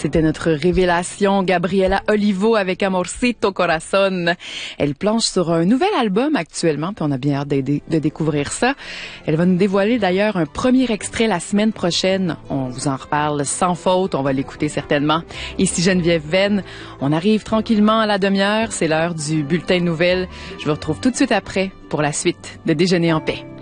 C'était notre révélation, Gabriela Olivo avec Amorcito Corazon. Elle planche sur un nouvel album actuellement, puis on a bien hâte de découvrir ça. Elle va nous dévoiler d'ailleurs un premier extrait la semaine prochaine. On vous en reparle sans faute, on va l'écouter certainement. Ici Geneviève Venn, on arrive tranquillement à la demi-heure, c'est l'heure du bulletin de nouvelles. Je vous retrouve tout de suite après pour la suite de Déjeuner en paix.